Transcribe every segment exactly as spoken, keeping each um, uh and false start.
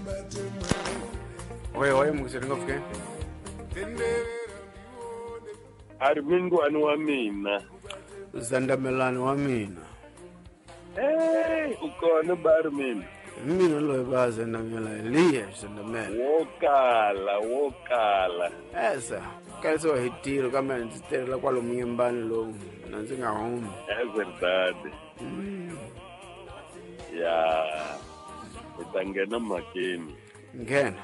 Oye, oye, mukisering of ke? Armindo ani wa mina. Zandamelani wa mina. Hey, ukona Barmin. Mina loyi ba Zandamela Elias Zandamela. Wokala, wokala. Esa, kaso hitiro kama nziterela kwalomu nyembani lo nanzi nga humi. É verdade. Mm. Ya. Itangena makeni. Ngena.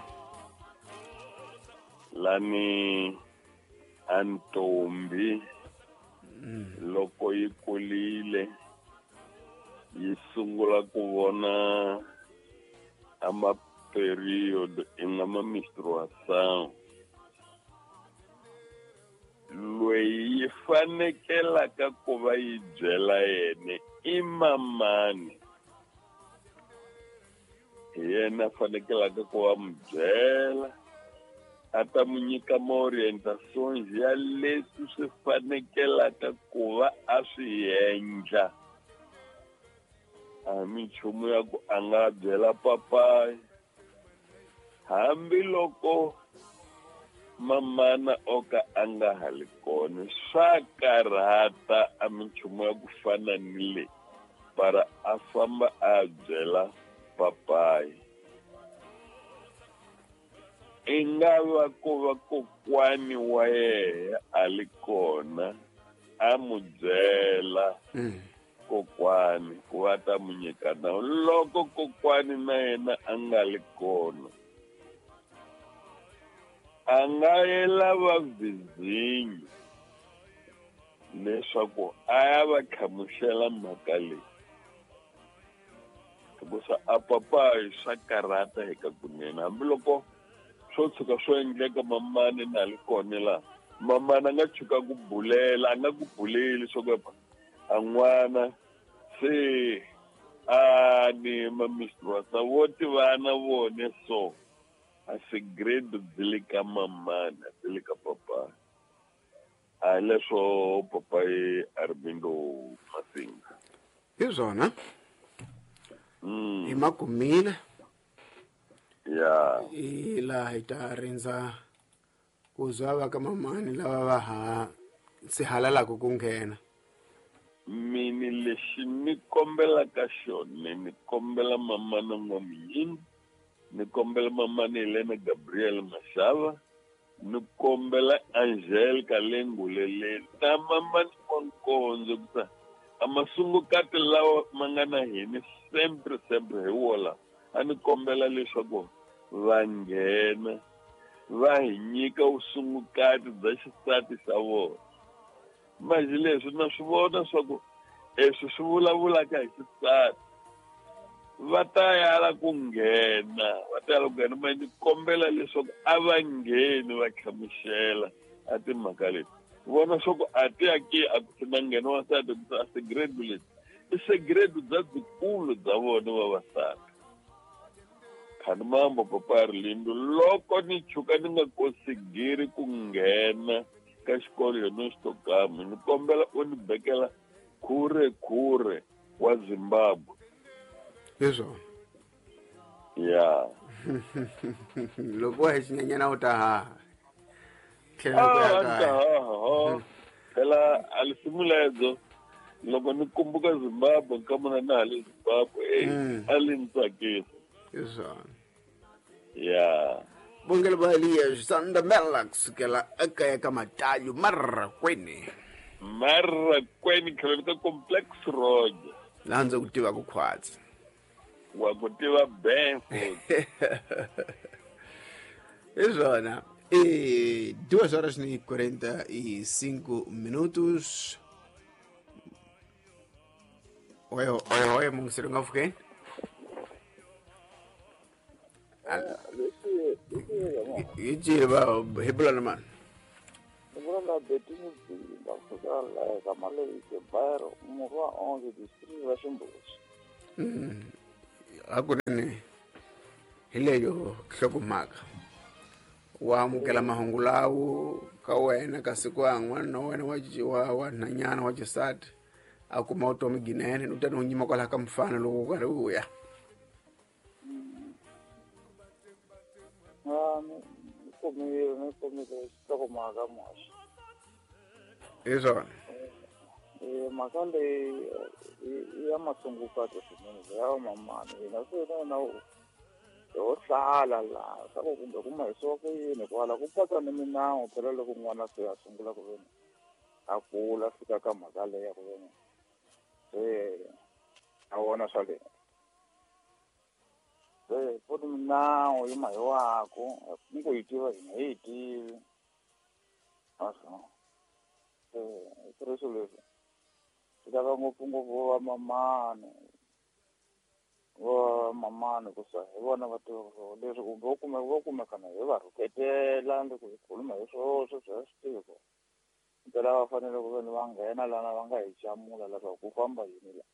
Lani Antombi. Mm. Loko yi kulile. Yi sungula ku vona ama period ingama menstruação. Loyi yi fanekelaka ku va yi byela yene i mamani. Yena fanekelaka ku va mu byela a ta mu nyika maorientações ya leswi swi fanekelaka ku va a swi endla. A minchumu ya ku a nga byela papayi hambiloko mamana oka a nga hali kona swa karhata a minchumu ya ku fana ni le para a famba a byela papayi. I nga va ku va kokwani wa yena a li kona a mu byela kokwani ku va ta mu nyika nawu. Loko kokwani na yena a nga li kona a nga yela va vizinyi leswaku a ya va hlamusela mhaka leyi. Hikusa a papayi swa karhata eka kunene hambiloko swo tshuka swo endleka mamani na li kona laha mamana a nga tshuka ku bulela a nga ku buleli swo ku a n'wana se a ni mamistrasa vo tivana vone so a segredo byi le ka mamani a byi le ka papayi. A leswo papayi Armindo Masinga. Hi swona. Mm. Hi makumile. Ya. I laha hi ta rindza ku zwa va ka mamani lava va ha sihalalaka ku nghena. Mini lexi ni kombelaka xona ni kombela mamana N'wamiyini, ni kombela mamana Helena Gabriel Mashava, ni kombela Angelica Lenguleleni na mamani Nkonzo kusa a masungukati lawa ma nga na hina sempre sempre hi wola a ni kombela leswaku va nghena va hi nyika vusungukati bya xisati xa vona. Manje leswi na swi vona swa ku leswi swi vulavulaka hi xisati va ta yala ku nghena va ta yala ku nghena manje ni kombela leswaku a va ngheni va hlamusela a timhaka leti. Vona swa ku a ti aki a ku na nghena wasati a segredo leti i segredo bya byikulu bya vona vavasati. Khani mambo papa Arlindo loko ni chuka ni nga konsigiri ku nghena ka xikolo yona Stokama ni kombela u ni bekela khure khure wa Zimbabwe. Hi swona. Ya. Loko wa hi xinyanyana u ta haha. Ah, anta haha. Phela alisimulezo loko ni kumbuka Zimbabwe kamona na hali Zimbabwe eh ali ni tsakisa. Hi swona. Ya. Bongela ba Elias Zandamela kusukela ekaya ka Matayu Marrakweni. Marrakweni Clinic Complex Road. Laha ndzi ku tiva ku khwatsi. Wa ku tiva Benfo. Hi swona. E duas horas e quarenta e cinco minutos. Oi, oi, oi, mungisiringa ngafukeni? Yitshile ba hebulana mani. Ngona betini ba fika la kama le ke bayro murwa onze district wa Ximbuzi. Mm. Hakunene hileyo hlokomhaka wa amukela mahungu lawo ka wena kasi ku an'wana na wena wa wa nhanyana wa xisati a kuma vutomi ginene u ta ni u nyima kwalaha ka mfana loko u karhi u ya. kumile ni kumile nhlokomhaka moxa hi swona eh mhaka leyi i ya masungu kahle swinene leya vamamani hina se na na ho hlala laha swa ku kumbe ku mahisiwa ku yini kwala ku pata ni minawu phela loko n'wana se a sungula ku veni a kula fika ka mhaka leya ku veni se a vona swa le se ku ni minawu yi mahiwaku ni ku yi tiva hina hi yi tivi aswo se i swilo leswi swi lava ngopfungopfu vamamani vo mamani kusa hi vona va tiva leswi kumbe vo kumeka vo kumekana hi va rhuketela ni ku hi khuluma hi swoswo swi swi tiva mpela va fanele ku veni va nghena lana va nga hi jamula leswaku ku famba yini la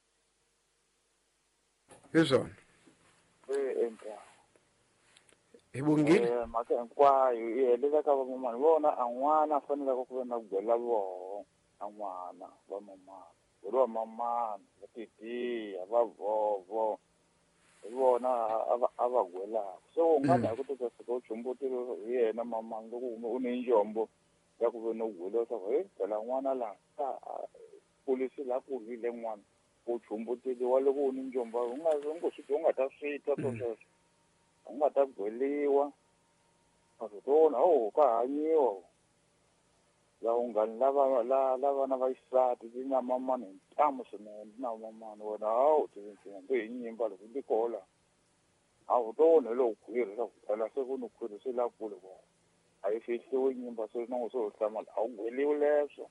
hi swona e empha hi bongile eh mhaka hinkwayo yi helela ka vamamani vona a n'wana a faneleke ku ve na ku gwela voho a n'wana va mamani ku ri va mamani va titiya va vhovo hi vona a va gwelaka se u nga na hi ku teka fika u chumbutile hi yena mamani loko u ni njombo ya ku ve no gwela leswaku he phela n'wana laha ka polisi laha ku hile n'wana u chumbuteliwa loko u ni njombo u nga u ngo swi u nga ta swi twa sweswo u nga ta gweliwa a swi vona o ka hanyiwa lahungani lava lava na vaxisati ti na mamani ntamu swinene na mamani wena hawu tivintsina to hi nyimba loko ti kola a wu tona loko khwiri swa ku phela se ku ni khwiri se la kule vona a yi fihliwi nyimba se na n'wi se u hlamala a wu gweliwi leswo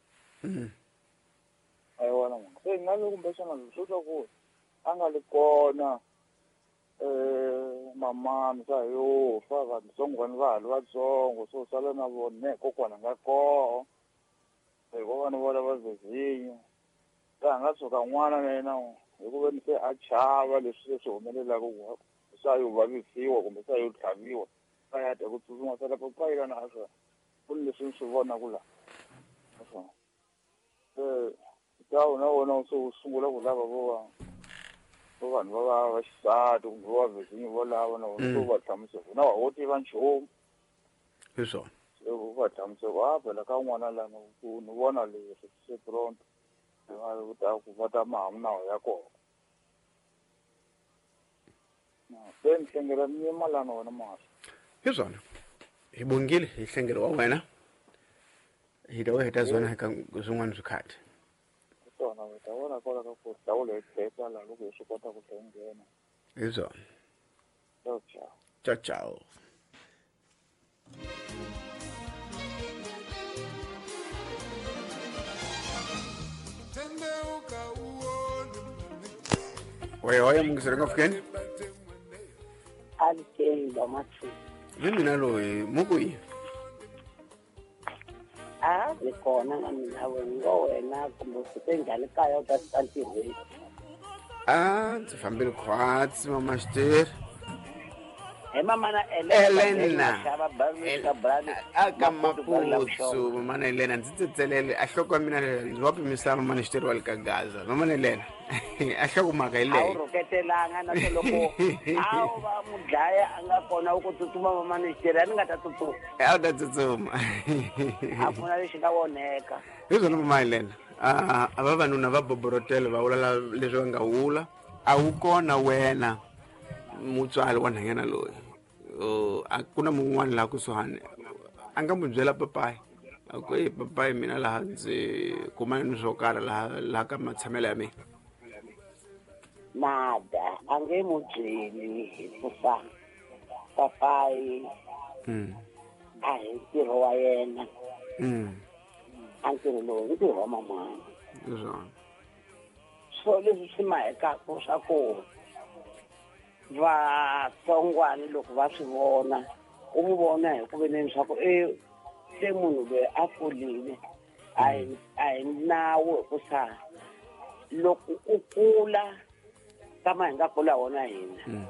a yi vona n'wana se nga le kumbexana swo swa ku a nga li kona um mamani sa yo fa vatsongo vanhu va ha ri vatsongo so sala na vona ne kokwana nga koho hi kokwana vo lava zezinyo se a nga tshuka n'wana na yena hi ku veni se a chava leswi leswi humelelaka sa yo vavisiwa kumbe sa yo tlhaviwa a ya ta ku tsutsuma sala papayila na swona ku ni leswi ni swi vonaku laha aswona se ka na wona se u sungula ku lava vo va vo vanhu va va vaxisati kumbe va vezinyo vo lava na vona va hlamusela na wo tiva nchumu hi swona se u va hlamusela a phela ka n'wana lana ku ni vona leswi se pronto va ta ku va ta mahamu nawu ya kona se ni hlengela nyima lana wena masi hi swona hi bongile hi nhlengelo wa wena hi ta heta zwona eka swin'wana swikhathi swona u ta vona kola ka ku hlawula hi teka la loko hi swi kota ku hlengena hi swona ciao ciao ciao ciao Oye, oye, mungisere ngafikeni alitenga mathu mimi nalo mukuyi a likona na mina wengo wena kumbe ufike njhani kaya u ta fika ntirhweni ah ndzi fambile khwatsi mama xiteri he mamana Elena xava bavisa brand aka maputsu mamana Elena ndzi tsetselele a hloko ya mina ndzi wa pimisa mamana xiteri wa le ka Gaza mamana Elena a hloko mhaka hi a wu leyi rhuketelanga na se loko a wu va mu dlaya a nga kona u ku tsutsuma mamana xiteri a ni nga ta tsutsuma a wu ta tsutsuma a ku na lexi nga voneka hi swona mama Elena a vavanuna va boborotele va vula leswi va nga hula a wu kona wena mutswari wa nhanyana loyi a ku na mun'wana laha kusuhani a nga mu byela papayi a ku e papayi mina laha ndzi kumana ni swo karhi laha laha ka matshamelo ya mina nada a nge mu byeli hikuva papayi a hi ntirho wa yena a ntirho lowu ntirho wa mamani swona so leswi swi mahekaku swa ku vatsongwana loko va swi vona u n'wi vona hi ku veneni swa ku e se munhu loyi a kulile a hi a hi nawu hikusa loko u kula kama hi nga kula wona hina